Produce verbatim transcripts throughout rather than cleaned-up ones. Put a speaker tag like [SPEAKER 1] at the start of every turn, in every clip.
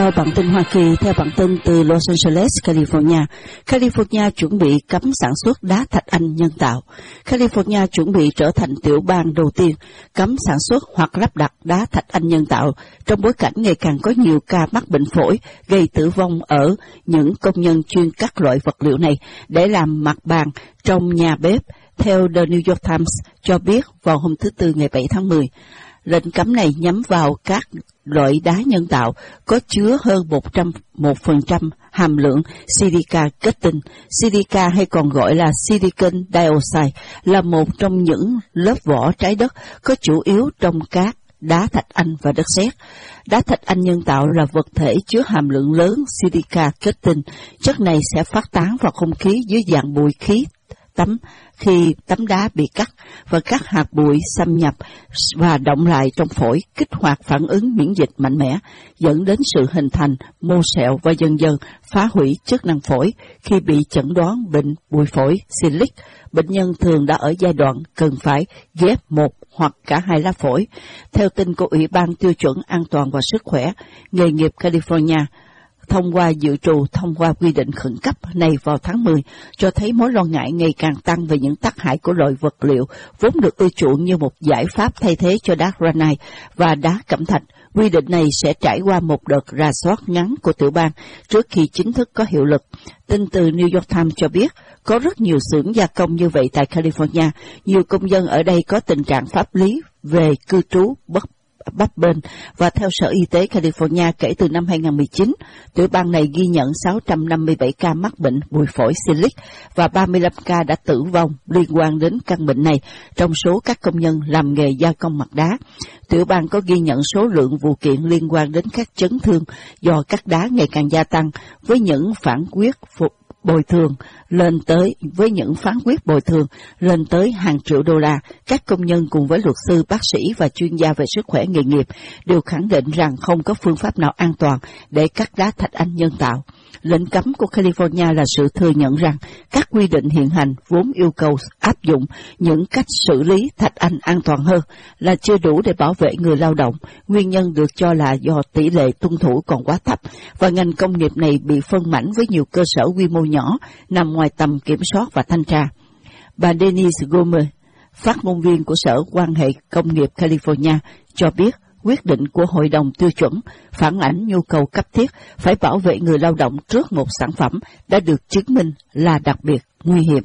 [SPEAKER 1] theo bản tin Hoa Kỳ, theo bản tin từ Los Angeles, California, California chuẩn bị cấm sản xuất đá thạch anh nhân tạo. California chuẩn bị trở thành tiểu bang đầu tiên cấm sản xuất hoặc lắp đặt đá thạch anh nhân tạo trong bối cảnh ngày càng có nhiều ca mắc bệnh phổi gây tử vong ở những công nhân chuyên các loại vật liệu này để làm mặt bàn trong nhà bếp, theo The New York Times cho biết vào hôm thứ Tư ngày bảy tháng mười. Lệnh cấm này nhắm vào các loại đá nhân tạo có chứa hơn một trăm một phần trăm hàm lượng silica kết tinh. Silica hay còn gọi là silicon dioxide là một trong những lớp vỏ trái đất có chủ yếu trong các đá thạch anh và đất sét. Đá thạch anh nhân tạo là vật thể chứa hàm lượng lớn silica kết tinh. Chất này sẽ phát tán vào không khí dưới dạng bụi khí tấm khi tấm đá bị cắt, và các hạt bụi xâm nhập và động lại trong phổi, kích hoạt phản ứng miễn dịch mạnh mẽ, dẫn đến sự hình thành mô sẹo và dần dần phá hủy chức năng phổi. Khi bị chẩn đoán bệnh bụi phổi celiac, bệnh nhân thường đã ở giai đoạn cần phải ghép một hoặc cả hai lá phổi. Theo tin của Ủy ban Tiêu chuẩn An toàn và Sức khỏe nghề nghiệp California, thông qua dự trù thông qua quy định khẩn cấp này vào tháng mười, cho thấy mối lo ngại ngày càng tăng về những tác hại của loại vật liệu vốn được ưa chuộng như một giải pháp thay thế cho đá granite và đá cẩm thạch. Quy định này sẽ trải qua một đợt rà soát ngắn của tiểu bang trước khi chính thức có hiệu lực. Tin từ New York Times cho biết có rất nhiều xưởng gia công như vậy tại California. Nhiều công dân ở đây có tình trạng pháp lý về cư trú bất bấp bênh, và theo Sở Y tế California, kể từ năm hai không một chín, tiểu bang này ghi nhận sáu trăm năm mươi bảy ca mắc bệnh bụi phổi celiac và ba mươi lăm ca đã tử vong liên quan đến căn bệnh này trong số các công nhân làm nghề gia công mặt đá. Tiểu bang có ghi nhận số lượng vụ kiện liên quan đến các chấn thương do cắt đá ngày càng gia tăng, với những phản quyết phục bồi thường lên tới với những phán quyết bồi thường lên tới hàng triệu đô la. Các công nhân cùng với luật sư, bác sĩ và chuyên gia về sức khỏe nghề nghiệp đều khẳng định rằng không có phương pháp nào an toàn để cắt đá thạch anh nhân tạo. Lệnh cấm của California là sự thừa nhận rằng các quy định hiện hành vốn yêu cầu áp dụng những cách xử lý thạch anh an toàn hơn là chưa đủ để bảo vệ người lao động. Nguyên nhân được cho là do tỷ lệ tuân thủ còn quá thấp và ngành công nghiệp này bị phân mảnh với nhiều cơ sở quy mô nhỏ nằm ngoài tầm kiểm soát và thanh tra. Bà Denise Gomez, phát ngôn viên của Sở quan hệ công nghiệp California, cho biết quyết định của Hội đồng tiêu chuẩn phản ánh nhu cầu cấp thiết phải bảo vệ người lao động trước một sản phẩm đã được chứng minh là đặc biệt nguy hiểm.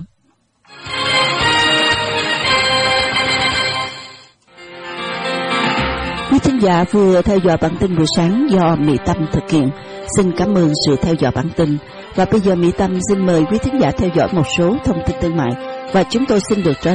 [SPEAKER 1] Quý thính giả vừa theo dõi bản tin buổi sáng do Mỹ Tâm thực hiện. Xin cảm ơn sự theo dõi bản tin. Và bây giờ Mỹ Tâm xin mời quý thính giả theo dõi một số thông tin thương mại, và chúng tôi xin được trở